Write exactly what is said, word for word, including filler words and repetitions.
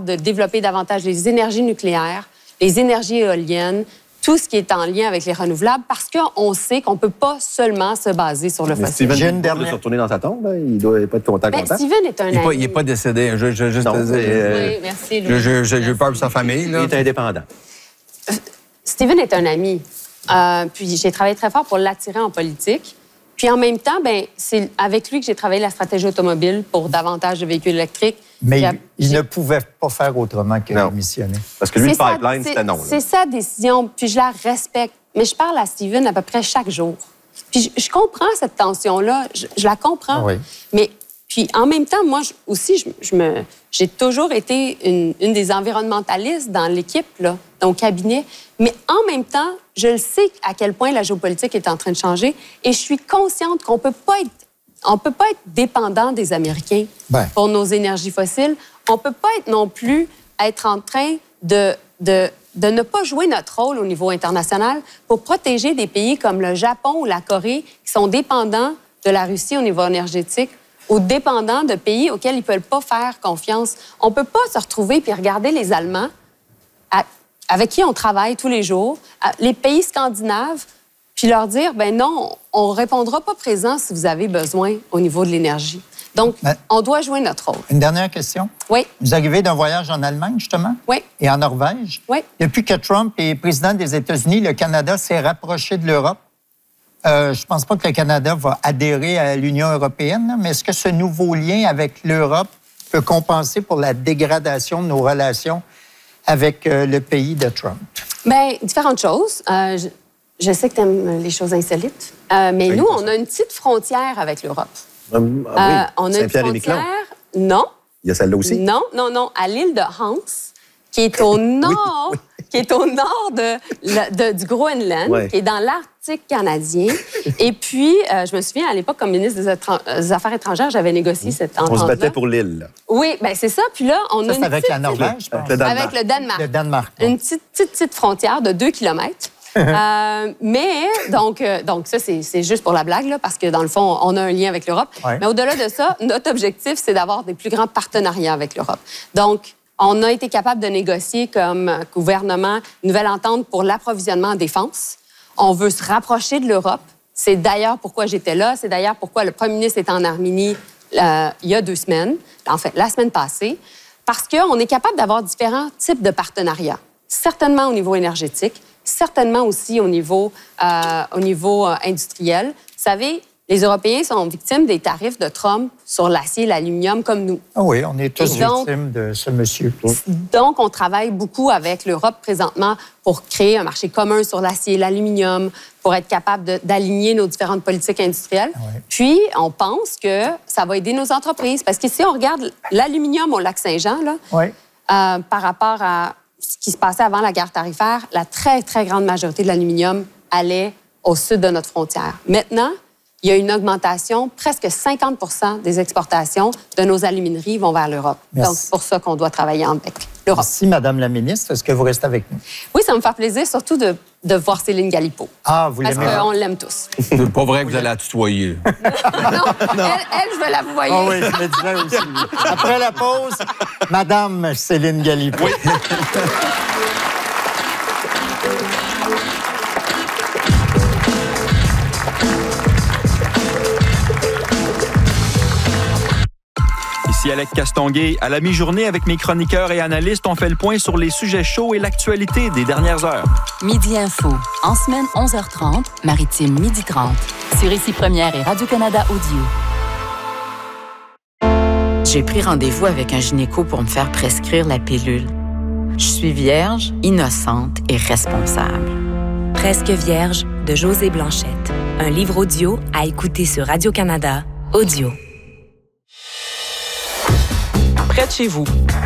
de développer davantage les énergies nucléaires, les énergies éoliennes, tout ce qui est en lien avec les renouvelables, parce qu'on sait qu'on ne peut pas seulement se baser sur le Mais fossile. Steven, il doit se retourner dans sa tombe. Hein? Il doit pas être content, ben, content. Steven est un il ami. n'est pas, pas décédé. Je, je, juste non, te dire, euh, oui, merci, Louis. je, je, j'ai peur pour sa famille. Là. Il est indépendant. Steven est un ami. Euh, puis j'ai travaillé très fort pour l'attirer en politique. Puis en même temps, ben, c'est avec lui que j'ai travaillé la stratégie automobile pour davantage de véhicules électriques. Mais j'ai, il, il j'ai... ne pouvait pas faire autrement que non. démissionner. Parce que lui, c'est le pipeline, sa, c'était non. Là. C'est sa décision, puis je la respecte. Mais je parle à Steven à peu près chaque jour. Puis je, je comprends cette tension-là, je, je la comprends. Oui. Mais puis en même temps, moi je, aussi, je, je me, j'ai toujours été une, une des environnementalistes dans l'équipe, là, dans le cabinet. Mais en même temps, je le sais à quel point la géopolitique est en train de changer et je suis consciente qu'on peut pas être, on peut pas être dépendant des Américains ben. pour nos énergies fossiles. On peut pas être non plus être en train de, de de ne pas jouer notre rôle au niveau international pour protéger des pays comme le Japon ou la Corée qui sont dépendants de la Russie au niveau énergétique ou dépendants de pays auxquels ils ne peuvent pas faire confiance. On ne peut pas se retrouver puis regarder les Allemands à, avec qui on travaille tous les jours, à, les pays scandinaves, puis leur dire, ben non, on ne répondra pas présent si vous avez besoin au niveau de l'énergie. Donc, Mais, on doit jouer notre rôle. Une dernière question. Oui. Vous arrivez d'un voyage en Allemagne, justement? Oui. Et en Norvège? Oui. Depuis que Trump est président des États-Unis, le Canada s'est rapproché de l'Europe. Euh, je ne pense pas que le Canada va adhérer à l'Union européenne, mais est-ce que ce nouveau lien avec l'Europe peut compenser pour la dégradation de nos relations avec euh, le pays de Trump? Bien, différentes choses. Euh, je, je sais que tu aimes les choses insolites, euh, mais oui, nous, on a une petite frontière avec l'Europe. Hum, ah oui. Euh, on a une frontière... Non. Il y a celle-là aussi? Non, non, non. À l'île de Hans, qui est au nord, oui, oui. qui est au nord de, de, du Groenland, oui. qui est dans l'Arctique canadien. Et puis, euh, je me souviens, à l'époque, comme ministre des, Attra- des Affaires étrangères, j'avais négocié cette entente-là. On se battait pour l'île. Là. Oui, bien c'est ça. Puis là, on ça, a c'est une avec petite, la Norvège, je pense. Avec le Danemark. Avec le Danemark. Le Danemark. Bon. Une petite, petite, petite frontière de deux kilomètres. euh, mais, donc, euh, donc ça, c'est, c'est juste pour la blague, là, parce que dans le fond, on a un lien avec l'Europe. Ouais. Mais au-delà de ça, notre objectif, c'est d'avoir des plus grands partenariats avec l'Europe. Donc, on a été capable de négocier comme gouvernement une nouvelle entente pour l'approvisionnement en défense. On veut se rapprocher de l'Europe. C'est d'ailleurs pourquoi j'étais là. C'est d'ailleurs pourquoi le premier ministre est en Arménie euh, il y a deux semaines, en fait, la semaine passée, parce qu'on est capable d'avoir différents types de partenariats. Certainement au niveau énergétique, certainement aussi au niveau, euh, au niveau euh, industriel. Vous savez, les Européens sont victimes des tarifs de Trump sur l'acier et l'aluminium comme nous. Ah oui, on est tous donc, victimes de ce monsieur. Donc, on travaille beaucoup avec l'Europe présentement pour créer un marché commun sur l'acier et l'aluminium, pour être capable de, d'aligner nos différentes politiques industrielles. Ah oui. Puis, on pense que ça va aider nos entreprises. Parce qu'ici, on regarde l'aluminium au Lac-Saint-Jean, là, oui. euh, par rapport à ce qui se passait avant la guerre tarifaire, la très, très grande majorité de l'aluminium allait au sud de notre frontière. Maintenant, il y a une augmentation, presque cinquante pour cent des exportations de nos alumineries vont vers l'Europe. Merci. Donc, c'est pour ça qu'on doit travailler avec l'Europe. Merci, Madame la ministre. Est-ce que vous restez avec nous? Oui, ça me fait plaisir, surtout de, de voir Céline Galipeau. Ah, vous l'aimez? Parce qu'on l'aime tous. C'est pas vrai que vous allez la tutoyer. non, non. Elle, elle, je vais la vouvoyer. Ah oui, je me disais aussi. Après la pause, Madame Céline Galipeau. Oui. Ici Alec Castonguay. À la mi-journée, avec mes chroniqueurs et analystes, on fait le point sur les sujets chauds et l'actualité des dernières heures. Midi Info. En semaine, onze heures trente, Maritime, midi trente. Sur Ici Première et Radio-Canada Audio. J'ai pris rendez-vous avec un gynéco pour me faire prescrire la pilule. Je suis vierge, innocente et responsable. Presque vierge de Josée Blanchette. Un livre audio à écouter sur Radio-Canada Audio. Près de chez vous,